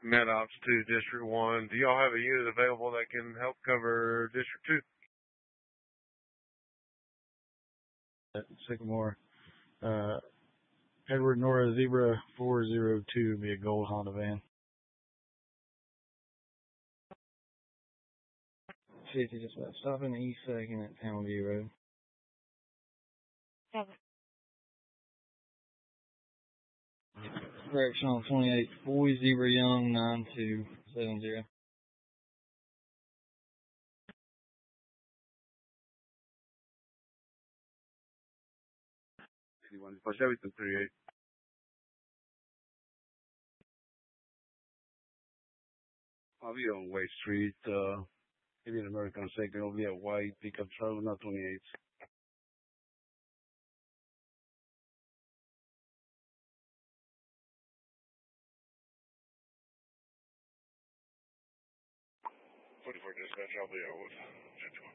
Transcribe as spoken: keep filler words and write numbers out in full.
MedOps two, District one. Do y'all have a unit available that can help cover District two? Sycamore. Uh, Edward Nora Zebra four zero two, be a gold Honda van. fifty, just about stopping East second at Townview Road. Seven. Correction on twenty-eight, Boy Zebra Young nine two seven zero. eighty-one, push everything thirty-eight. I'll be on Way Street, uh, maybe an American Second. It'll be a white pickup truck, not twenty-eight. forty-four dispatch, I'll be out with.